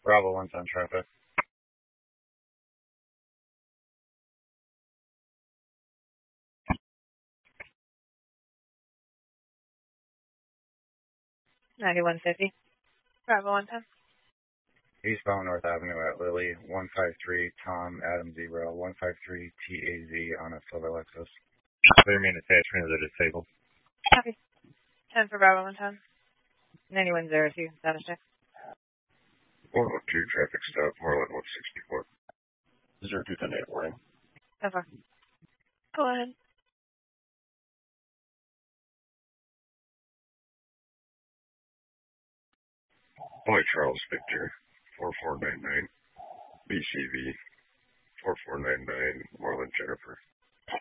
Bravo 1's on traffic. Bravo 110. Eastbound North Avenue at Lily, 153 Tom Adam Zero, 153 TAZ on a silver Lexus. Clear main attachment of the disabled. Copy. 10 for Bravo 110. 9102, status check. 102 traffic stop, Marlin 164. 0210 warning. So far. Go ahead. Boy Charles Victor, 4499. BCV, 4499, Marlin Jennifer.